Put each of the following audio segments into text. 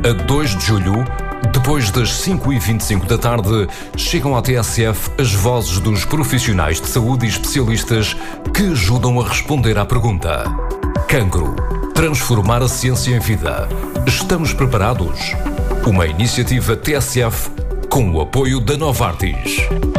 A 2 de julho, depois das 5h25 da tarde, chegam à TSF as vozes dos profissionais de saúde e especialistas que ajudam a responder à pergunta: Cancro, transformar a ciência em vida. Estamos preparados? Uma iniciativa TSF com o apoio da Novartis.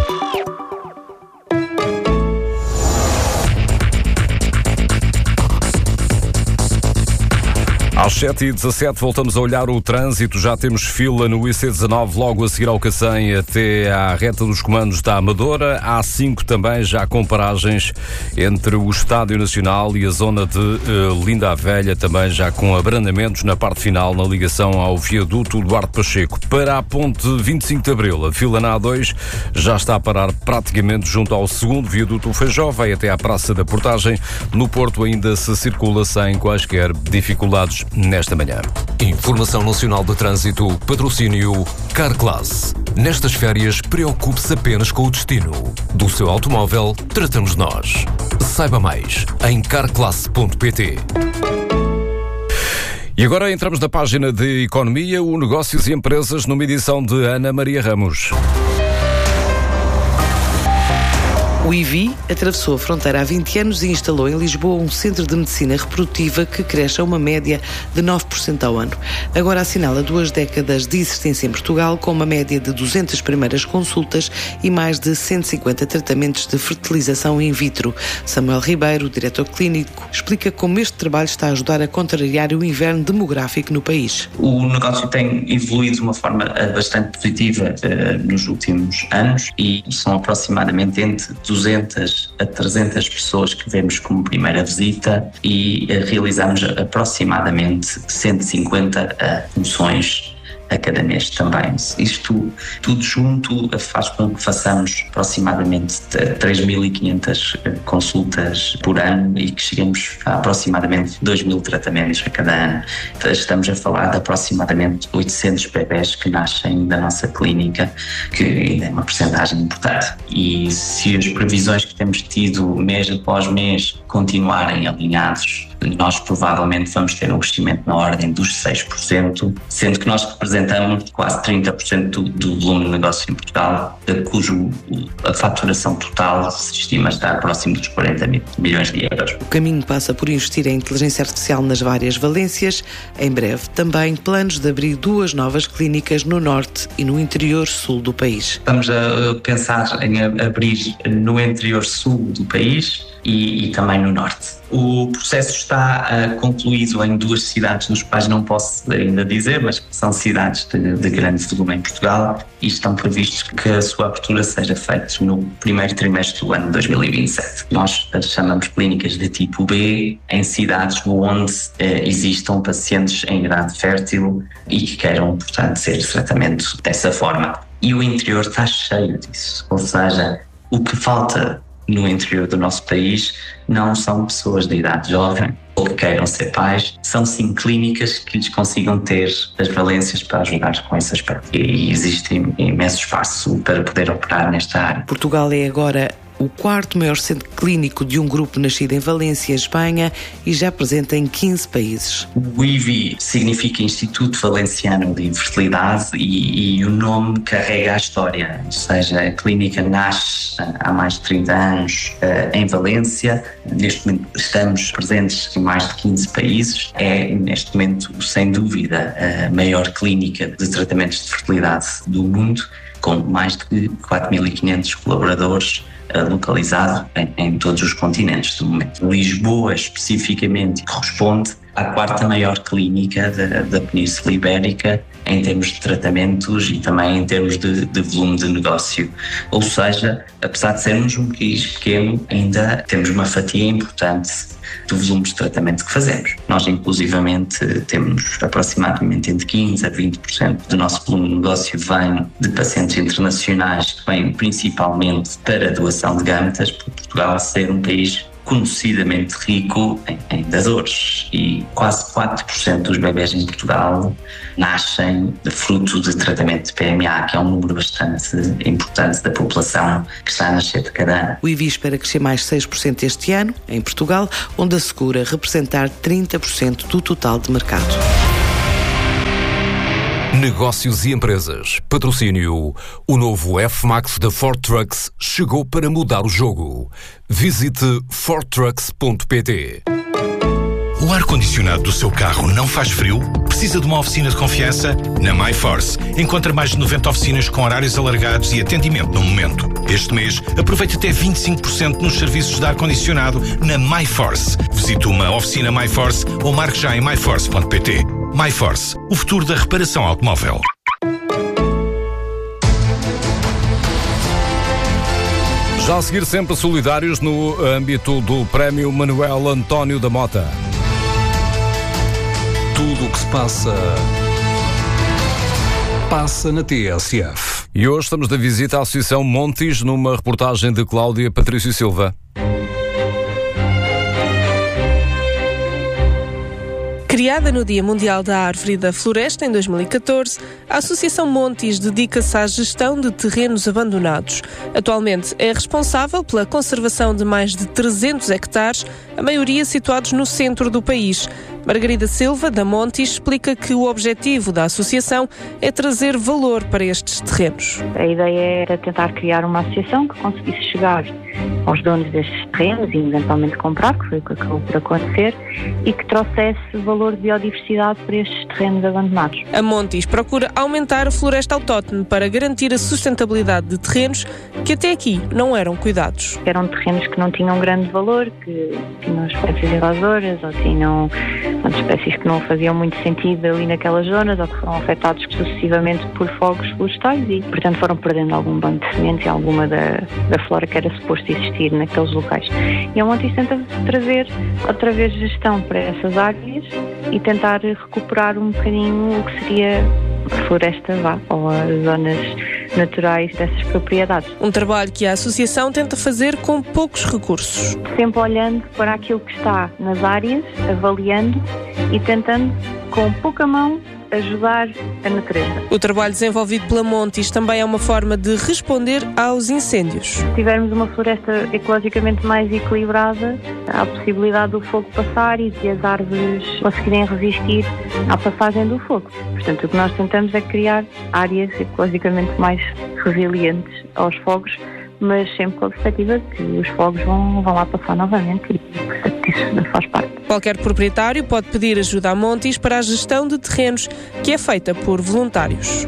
Às 7h17 voltamos a olhar o trânsito. Já temos fila no IC19 logo a seguir ao Cacém até à reta dos comandos da Amadora. A A5 também já com paragens entre o Estádio Nacional e a zona de Linda a Velha, também já com abrandamentos na parte final na ligação ao viaduto Duarte Pacheco. Para a ponte 25 de Abril, a fila na A2 já está a parar praticamente junto ao segundo viaduto Feijó, vai até à Praça da Portagem. No Porto ainda se circula sem quaisquer dificuldades nesta manhã. Informação Nacional de Trânsito, patrocínio Carclass. Nestas férias, preocupe-se apenas com o destino. Do seu automóvel, tratamos nós. Saiba mais em carclass.pt. E agora entramos na página de Economia, o Negócios e Empresas, numa edição de Ana Maria Ramos. O IVI atravessou a fronteira há 20 anos e instalou em Lisboa um centro de medicina reprodutiva que cresce a uma média de 9% ao ano. Agora assinala 2 décadas de existência em Portugal, com uma média de 200 primeiras consultas e mais de 150 tratamentos de fertilização in vitro. Samuel Ribeiro, diretor clínico, explica como este trabalho está a ajudar a contrariar o inverno demográfico no país. O negócio tem evoluído de uma forma bastante positiva nos últimos anos e são aproximadamente entre 200 a 300 pessoas que vemos como primeira visita e realizamos aproximadamente 150 funções a cada mês também. Isto tudo junto faz com que façamos aproximadamente 3.500 consultas por ano e que cheguemos a aproximadamente 2.000 tratamentos a cada ano. Estamos a falar de aproximadamente 800 bebés que nascem da nossa clínica, que ainda é uma percentagem importante. E se as previsões que temos tido mês após mês continuarem alinhados, nós provavelmente vamos ter um crescimento na ordem dos 6%, sendo que nós representamos quase 30% do volume de negócio em Portugal, cujo a faturação total se estima estar próximo dos 40 milhões de euros. O caminho passa por investir em inteligência artificial nas várias valências. Em breve, também planos de abrir 2 novas clínicas no norte e no interior sul do país. Estamos a pensar em abrir no interior sul do país e também no norte. O processo está concluído em 2 cidades, nos quais não posso ainda dizer, mas que são cidades de grande volume em Portugal e estão previstos que a sua abertura seja feita no primeiro trimestre do ano 2027. Nós chamamos clínicas de tipo B em cidades onde existam pacientes em idade fértil e que queiram, portanto, ser tratamento dessa forma. E o interior está cheio disso, ou seja, o que falta no interior do nosso país não são pessoas de idade jovem ou que queiram ser pais, são sim clínicas que lhes consigam ter as valências para ajudar com esse aspecto. E existe imenso espaço para poder operar nesta área. Portugal é agora o 4º maior centro clínico de um grupo nascido em Valência, Espanha, e já presente em 15 países. O IVI significa Instituto Valenciano de Infertilidade e o nome carrega a história, ou seja, a clínica nasce há mais de 30 anos em Valência. Neste momento estamos presentes em mais de 15 países. É, neste momento, sem dúvida, a maior clínica de tratamentos de fertilidade do mundo, com mais de 4.500 colaboradores, localizado em todos os continentes do momento. Lisboa, especificamente, corresponde à 4ª maior clínica da Península Ibérica em termos de tratamentos e também em termos de volume de negócio. Ou seja, apesar de sermos um país pequeno, ainda temos uma fatia importante do volume de tratamento que fazemos. Nós, inclusivamente, temos aproximadamente entre 15% a 20% do nosso volume de negócio vem de pacientes internacionais que vêm principalmente para a doação de gametas, por Portugal ser um país conhecidamente rico em dadores e quase 4% dos bebés em Portugal nascem de fruto de tratamento de PMA, que é um número bastante importante da população que está a nascer de cada ano. O IVI espera crescer mais 6% este ano, em Portugal, onde assegura representar 30% do total de mercado. Negócios e empresas. Patrocínio. O novo F-Max da Ford Trucks chegou para mudar o jogo. Visite fordtrucks.pt. O ar-condicionado do seu carro não faz frio? Precisa de uma oficina de confiança? Na MyForce. Encontra mais de 90 oficinas com horários alargados e atendimento no momento. Este mês, aproveite até 25% nos serviços de ar-condicionado na MyForce. Visite uma oficina MyForce ou marque já em myforce.pt. MyForce, o futuro da reparação automóvel. Já a seguir, sempre solidários no âmbito do Prémio Manuel António da Mota. Tudo o que se passa na TSF. E hoje estamos de visita à Associação Montes, numa reportagem de Cláudia Patrício Silva. Criada no Dia Mundial da Árvore e da Floresta em 2014, a Associação Montes dedica-se à gestão de terrenos abandonados. Atualmente é responsável pela conservação de mais de 300 hectares, a maioria situados no centro do país. Margarida Silva, da Montes, explica que o objetivo da associação é trazer valor para estes terrenos. A ideia era tentar criar uma associação que conseguisse chegar aos donos destes terrenos e eventualmente comprar, que foi o que acabou por acontecer, e que trouxesse valor de biodiversidade para estes terrenos abandonados. A Montes procura aumentar a floresta autóctone para garantir a sustentabilidade de terrenos que até aqui não eram cuidados. Eram terrenos que não tinham grande valor, que tinham espécies invasoras ou tinham espécies que não faziam muito sentido ali naquelas zonas ou que foram afetados sucessivamente por fogos florestais e, portanto, foram perdendo algum banco de sementes e alguma da flora que era suposto existir naqueles locais. E a Montes tenta trazer outra vez gestão para essas áreas e tentar recuperar um bocadinho o que seria a floresta ou as zonas naturais dessas propriedades. Um trabalho que a associação tenta fazer com poucos recursos. Sempre olhando para aquilo que está nas áreas, avaliando e tentando, com pouca mão, ajudar a natureza. O trabalho desenvolvido pela Montes também é uma forma de responder aos incêndios. Se tivermos uma floresta ecologicamente mais equilibrada, há a possibilidade do fogo passar e de as árvores conseguirem resistir à passagem do fogo. Portanto, o que nós tentamos é criar áreas ecologicamente mais resilientes aos fogos, mas sempre com a perspectiva de que os fogos vão lá passar novamente e, portanto, isso faz parte. Qualquer proprietário pode pedir ajuda a Montes para a gestão de terrenos, que é feita por voluntários.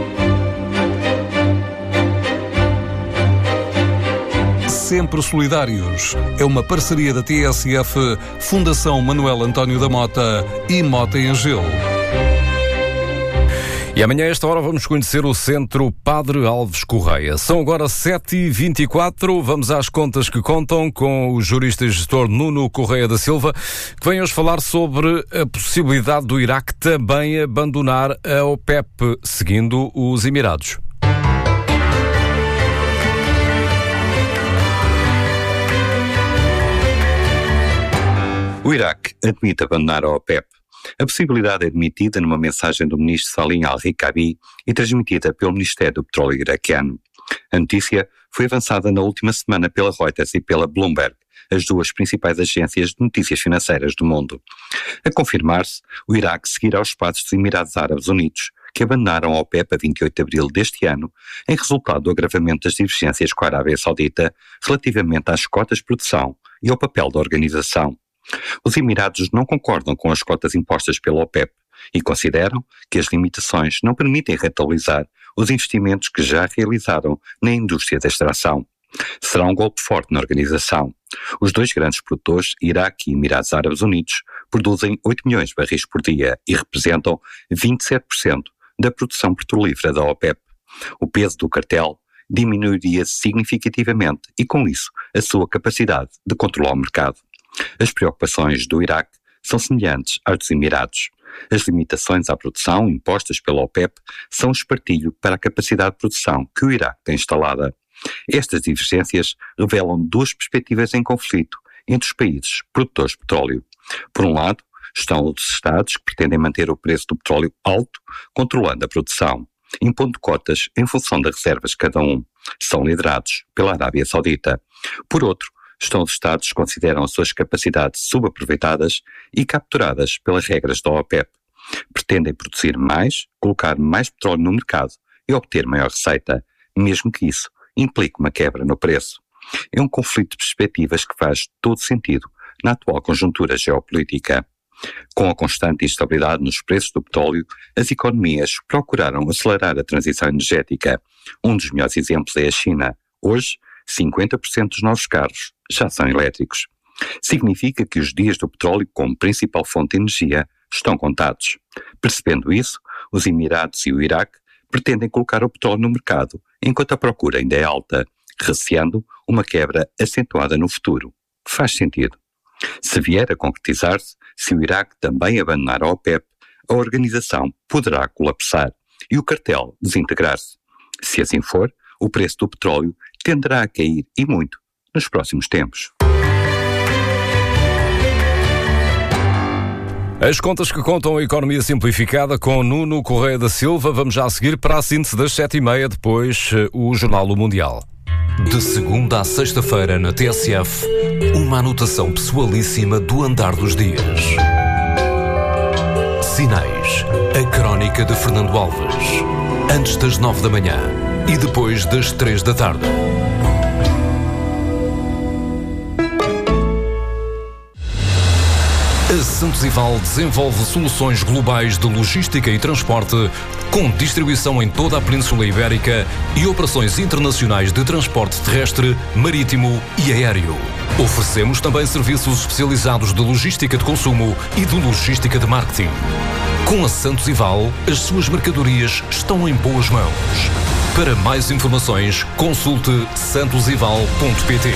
Sempre solidários. É uma parceria da TSF, Fundação Manuel António da Mota e Mota em Gelo. E amanhã, a esta hora, vamos conhecer o Centro Padre Alves Correia. São agora 7h24. Vamos às contas que contam com o jurista e gestor Nuno Correia da Silva, que vem hoje falar sobre a possibilidade do Iraque também abandonar a OPEP, seguindo os Emirados. O Iraque admite abandonar a OPEP. A possibilidade é admitida numa mensagem do ministro Salim al-Rikabi e transmitida pelo Ministério do Petróleo iraquiano. A notícia foi avançada na última semana pela Reuters e pela Bloomberg, as duas principais agências de notícias financeiras do mundo. A confirmar-se, o Iraque seguirá os passos dos Emirados Árabes Unidos, que abandonaram a OPEP a 28 de abril deste ano, em resultado do agravamento das divergências com a Arábia Saudita relativamente às cotas de produção e ao papel da organização. Os Emirados não concordam com as cotas impostas pela OPEP e consideram que as limitações não permitem rentabilizar os investimentos que já realizaram na indústria da extração. Será um golpe forte na organização. Os dois grandes produtores, Iraque e Emirados Árabes Unidos, produzem 8 milhões de barris por dia e representam 27% da produção petrolífera da OPEP. O peso do cartel diminuiria significativamente e, com isso, a sua capacidade de controlar o mercado. As preocupações do Iraque são semelhantes às dos Emirados. As limitações à produção impostas pela OPEP são um espartilho para a capacidade de produção que o Iraque tem instalada. Estas divergências revelam duas perspectivas em conflito entre os países produtores de petróleo. Por um lado, estão os Estados que pretendem manter o preço do petróleo alto, controlando a produção, impondo cotas em função das reservas de cada um. São liderados pela Arábia Saudita. Por outro, estão os Estados que consideram as suas capacidades subaproveitadas e capturadas pelas regras da OPEP. Pretendem produzir mais, colocar mais petróleo no mercado e obter maior receita, mesmo que isso implique uma quebra no preço. É um conflito de perspectivas que faz todo sentido na atual conjuntura geopolítica. Com a constante instabilidade nos preços do petróleo, as economias procuraram acelerar a transição energética. Um dos melhores exemplos é a China. Hoje, 50% dos novos carros já são elétricos. Significa que os dias do petróleo como principal fonte de energia estão contados. Percebendo isso, os Emirados e o Iraque pretendem colocar o petróleo no mercado enquanto a procura ainda é alta, receando uma quebra acentuada no futuro. Faz sentido. Se vier a concretizar-se, se o Iraque também abandonar a OPEP, a organização poderá colapsar e o cartel desintegrar-se. Se assim for, o preço do petróleo tenderá a cair e muito nos próximos tempos. As contas que contam a economia simplificada com Nuno Correia da Silva. Vamos já a seguir para a síntese das 7h30, depois o Jornal do Mundial. De segunda à sexta-feira na TSF, uma anotação pessoalíssima do andar dos dias. Sinais, a crónica de Fernando Alves. Antes das 9 da manhã e depois das 3 da tarde. A Santos Ival desenvolve soluções globais de logística e transporte, com distribuição em toda a Península Ibérica e operações internacionais de transporte terrestre, marítimo e aéreo. Oferecemos também serviços especializados de logística de consumo e de logística de marketing. Com a Santos Ival, as suas mercadorias estão em boas mãos. Para mais informações, consulte santosival.pt.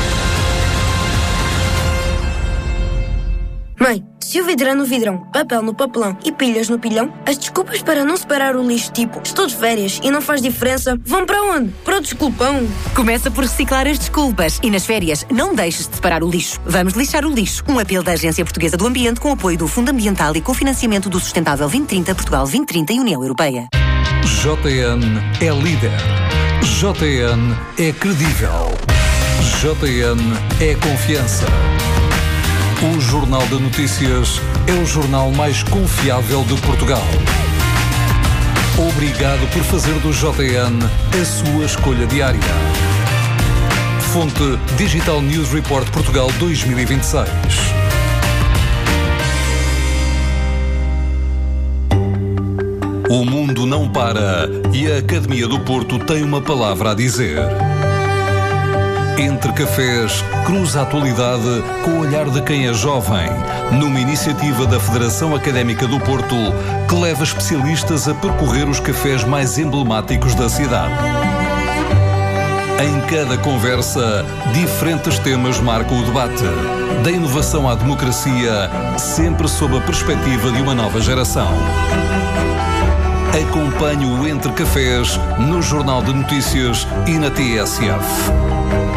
Mãe, se o vidro é no vidrão, papel no papelão e pilhas no pilhão, as desculpas para não separar o lixo, tipo estou de férias e não faz diferença, vão para onde? Para o desculpão. Começa por reciclar as desculpas e nas férias não deixes de separar o lixo. Vamos lixar o lixo. Um apelo da Agência Portuguesa do Ambiente com apoio do Fundo Ambiental e cofinanciamento do Sustentável 2030, Portugal 2030 e União Europeia. JN é líder. JN é credível. JN é confiança. O Jornal de Notícias é o jornal mais confiável de Portugal. Obrigado por fazer do JN a sua escolha diária. Fonte Digital News Report Portugal 2026. O mundo não para e a Academia do Porto tem uma palavra a dizer. Entre Cafés, cruza a atualidade com o olhar de quem é jovem, numa iniciativa da Federação Académica do Porto, que leva especialistas a percorrer os cafés mais emblemáticos da cidade. Em cada conversa, diferentes temas marcam o debate, da inovação à democracia, sempre sob a perspectiva de uma nova geração. Acompanhe o Entre Cafés no Jornal de Notícias e na TSF.